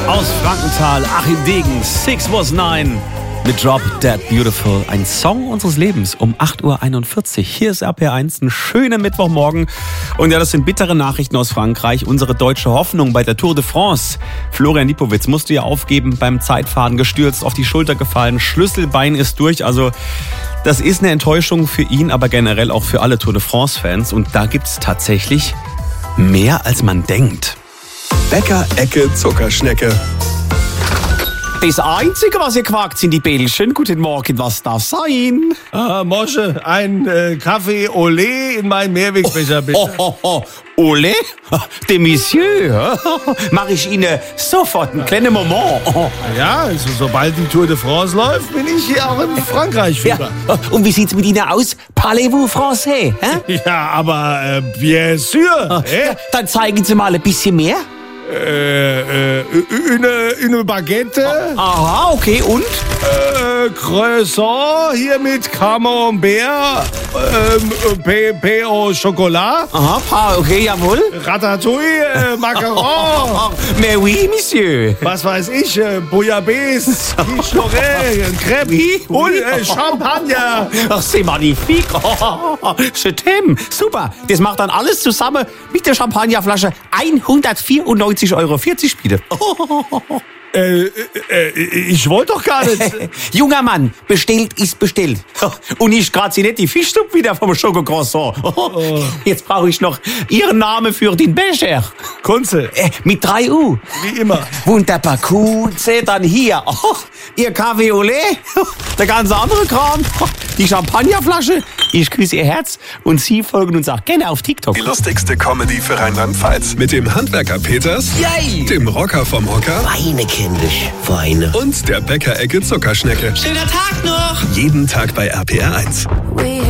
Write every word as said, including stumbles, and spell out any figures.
Aus Frankenthal, Achim Degen, Six Was Nine mit Drop Dead Beautiful. Ein Song unseres Lebens um acht Uhr einundvierzig. Hier ist R P R eins, ein schöner Mittwochmorgen. Und ja, das sind bittere Nachrichten aus Frankreich. Unsere deutsche Hoffnung bei der Tour de France. Florian Lipowitz musste ja aufgeben, beim Zeitfahren gestürzt, auf die Schulter gefallen. Schlüsselbein ist durch, also das ist eine Enttäuschung für ihn, aber generell auch für alle Tour de France-Fans. Und da gibt's tatsächlich mehr, als man denkt. Bäcker Ecke Zuckerschnecke. Das Einzige, was ihr quakt, sind die Bällchen. Guten Morgen, was darf sein? Ah, Mosche, ein äh, Kaffee Olé in meinen Mehrwegbecher, bitte. Oh, oh, oh. Ole? De Monsieur? Mach ich Ihnen sofort einen kleinen Moment. Ja, also, sobald die Tour de France läuft, bin ich hier auch in Frankreich Ja. wieder. Und wie sieht's mit Ihnen aus? Parlez-vous français? Hä? Ja, aber äh, bien sûr. Hä? Dann zeigen Sie mal ein bisschen mehr. Äh, äh, eine, eine Baguette, Aha, okay, und? äh, Croissant hier mit Camembert, ähm, P, P au Chocolat, Aha, pa, okay, jawohl. Ratatouille, äh, Macaron, Mais oui, Monsieur. was weiß ich, äh, Bouillabaisse, Quiche Lorraine, Crepe Oui, und oui. äh, Champagner. Ach, c'est magnifique. Je t'aime. Super. Das macht dann alles zusammen mit der Champagnerflasche hundertvierundneunzig Euro vierzig bitte. Äh, äh, äh, ich wollte doch gar nicht. Junger Mann, bestellt ist bestellt. Und ich grad sie nicht die Fischsuppe wieder vom Schokocroissant. Jetzt brauche ich noch Ihren Namen für den Becher. Kunze, Äh, mit drei U. wie immer. Wunderbar, Kunze, dann hier. Oh, Ihr Kaffee Olé, der ganze andere Kram, die Champagnerflasche. Ich küsse Ihr Herz und Sie folgen uns auch gerne auf TikTok. Die lustigste Comedy für Rheinland-Pfalz. Mit dem Handwerker Peters, Yay! dem Rocker vom Hocker Weine, kindisch, Weine. und der Bäcker Ecke Zuckerschnecke. Schöner Tag noch! Jeden Tag bei R P R eins.